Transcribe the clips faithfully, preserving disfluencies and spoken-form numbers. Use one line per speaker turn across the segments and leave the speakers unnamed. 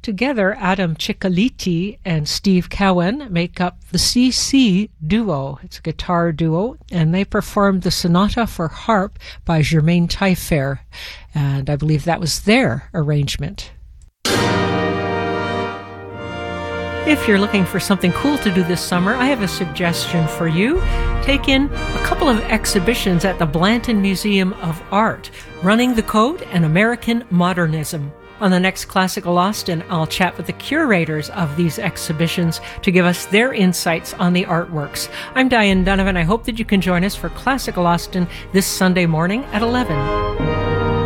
Together, Adam Ciccoliti and Steve Cowan make up the C C Duo. It's a guitar duo, and they performed the Sonata for Harp by Germaine Taillefer, and I believe that was their arrangement. If you're looking for something cool to do this summer, I have a suggestion for you. Take in a couple of exhibitions at the Blanton Museum of Art, Running the Code and American Modernism. On the next Classical Austin, I'll chat with the curators of these exhibitions to give us their insights on the artworks. I'm Diane Donovan. I hope that you can join us for Classical Austin this Sunday morning at eleven.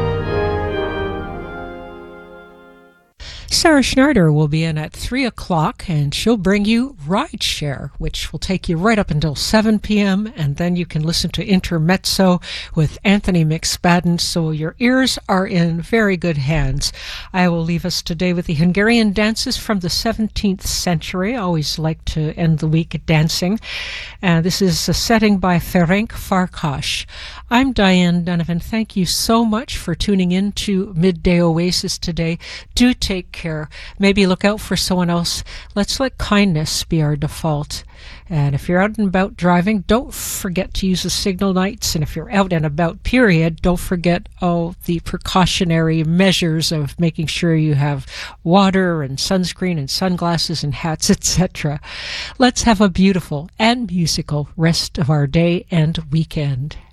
Sarah Schneider will be in at three o'clock, and she'll bring you Rideshare, which will take you right up until seven p.m., and then you can listen to Intermezzo with Anthony McSpadden, so your ears are in very good hands. I will leave us today with the Hungarian dances from the seventeenth century. I always like to end the week dancing. And this is a setting by Ferenc Farkas. I'm Diane Donovan. Thank you so much for tuning in to Midday Oasis today. Do take care. Maybe look out for someone else. Let's let kindness be our default. And if you're out and about driving, don't forget to use the signal lights. And if you're out and about, period, don't forget all the precautionary measures of making sure you have water and sunscreen and sunglasses and hats, et cetera. Let's have a beautiful and musical rest of our day and weekend.